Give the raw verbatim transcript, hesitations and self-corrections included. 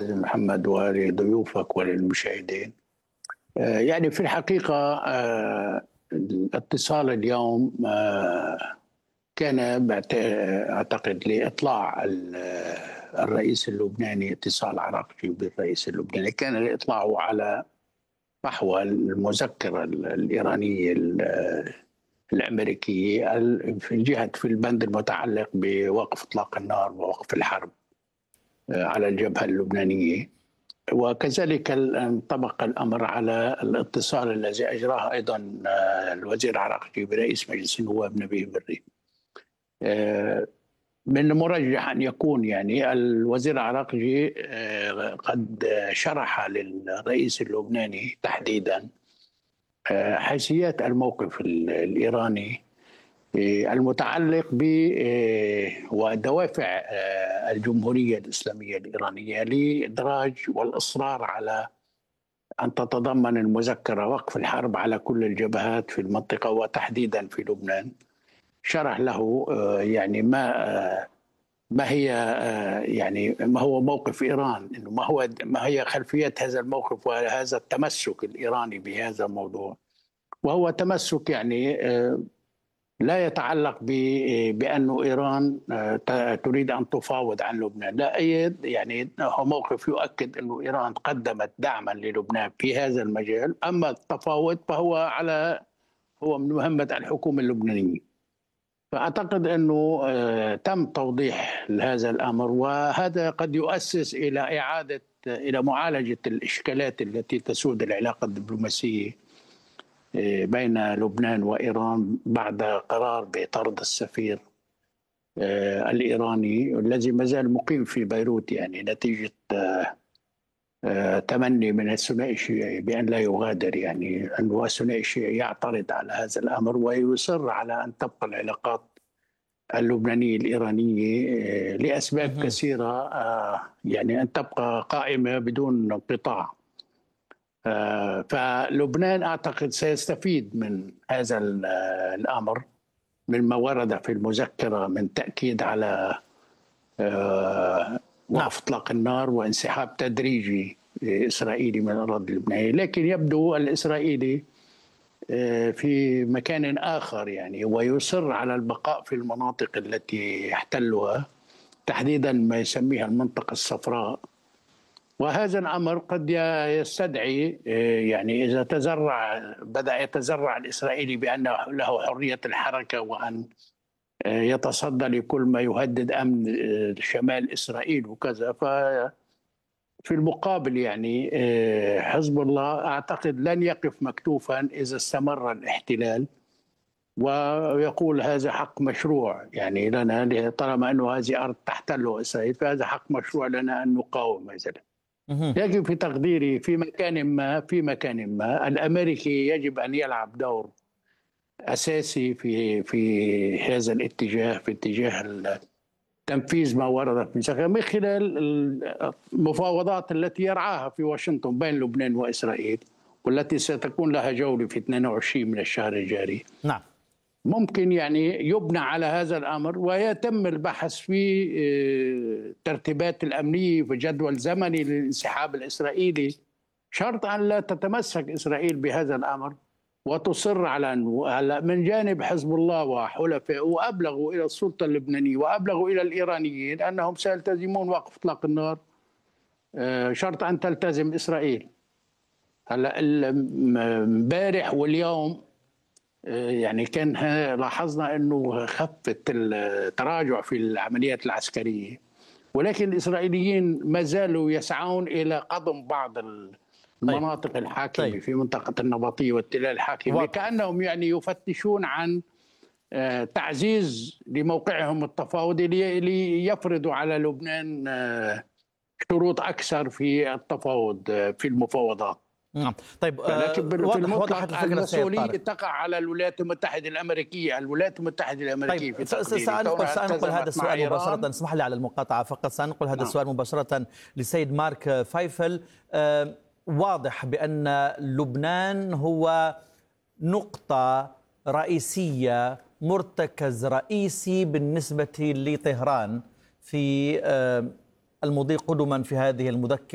أستاذ محمد ولضيوفك وللمشاهدين. يعني في الحقيقة الاتصال اليوم كان أعتقد لإطلاع الرئيس اللبناني، اتصال عراقجي بالرئيس اللبناني، كان لإطلاعه على فحوى المذكرة الإيرانية الأمريكية في جهة في البند المتعلق بوقف إطلاق النار ووقف الحرب على الجبهة اللبنانية. وكذلك انطبق الأمر على الاتصال الذي أجراه أيضا الوزير العراقجي برئيس مجلس النواب نبيه بري. من المرجح أن يكون يعني الوزير العراقجي قد شرح للرئيس اللبناني تحديدا حيثيات الموقف الإيراني المتعلق ب ودوافع الجمهورية الإسلامية الإيرانية لإدراج والإصرار على أن تتضمن المذكرة وقف الحرب على كل الجبهات في المنطقة وتحديدا في لبنان. شرح له يعني ما ما هي يعني ما هو موقف إيران، إنه ما هو ما هي خلفيات هذا الموقف وهذا التمسك الإيراني بهذا الموضوع. وهو تمسك يعني لا يتعلق بأنه إيران تريد أن تفاوض عن لبنان، لا، يعني هو موقف يؤكد أنه إيران قدمت دعما للبنان في هذا المجال، أما التفاوض فهو على هو من مهمة الحكومة اللبنانية. فأعتقد أنه تم توضيح هذا الأمر، وهذا قد يؤسس إلى إعادة إلى معالجة الإشكالات التي تسود العلاقة الدبلوماسية بين لبنان وإيران بعد قرار بطرد السفير الإيراني الذي ما زال مقيم في بيروت، يعني نتيجة تمني من الثنائي الشيعي بأن لا يغادر، يعني أنه الثنائي الشيعي يعترض على هذا الأمر ويصر على أن تبقى العلاقات اللبنانية الإيرانية لأسباب كثيرة يعني أن تبقى قائمة بدون انقطاع. فلبنان أعتقد سيستفيد من هذا الأمر مما ورد في المذكرة من تأكيد على وقف إطلاق النار وانسحاب تدريجي إسرائيلي من الأراضي اللبنانية. لكن يبدو الإسرائيلي في مكان آخر يعني، ويصر على البقاء في المناطق التي يحتلها، تحديدا ما يسميها المنطقة الصفراء. وهذا الأمر قد يستدعي يعني إذا تزرع بدأ يتزرع الإسرائيلي بأن له حرية الحركة وأن يتصدى لكل ما يهدد أمن شمال إسرائيل وكذا، ففي المقابل يعني حزب الله أعتقد لن يقف مكتوفا إذا استمر الاحتلال ويقول هذا حق مشروع يعني لنا، طالما أنه هذه أرض تحتله إسرائيل فهذا حق مشروع لنا أن نقاوم هذا. يجب في تقديري في مكان ما في مكان ما الأمريكي يجب أن يلعب دور أساسي في في هذا الاتجاه، في اتجاه تنفيذ ما ورد في المذكرة من خلال المفاوضات التي يرعاها في واشنطن بين لبنان وإسرائيل، والتي ستكون لها جولة في اثنين وعشرين من الشهر الجاري. نعم. ممكن يعني يبنى على هذا الأمر ويتم البحث في الترتيبات الأمنية في جدول زمني للانسحاب الإسرائيلي، شرط أن لا تتمسك إسرائيل بهذا الأمر وتصر على أنه من جانب حزب الله وحلفائه وأبلغوا إلى السلطة اللبنانية وأبلغوا إلى الإيرانيين أنهم سيلتزمون وقف إطلاق النار شرط أن تلتزم إسرائيل. هلا امبارح واليوم يعني كان لاحظنا أنه خفت التراجع في العمليات العسكرية، ولكن الإسرائيليين ما زالوا يسعون إلى قضم بعض المناطق طيب. الحاكمة طيب. في منطقة النبطية والتلال الحاكمة، كأنهم يعني يفتشون عن تعزيز لموقعهم التفاوضي ليفرضوا على لبنان شروط أكثر في التفاوض في المفاوضات. نعم. طيب لكن في المطلق المسؤولية تقع على الولايات المتحدة الأمريكية. الولايات المتحدة الأمريكية طيب في سأنقل, سأنقل هذا السؤال مباشرة، اسمح لي على المقاطعة فقط، سأنقل هذا نعم. السؤال مباشرة للسيد مارك فايفل. أه واضح بأن لبنان هو نقطة رئيسية، مرتكز رئيسي بالنسبة لطهران في أه المضي قدما في هذه المذكرة.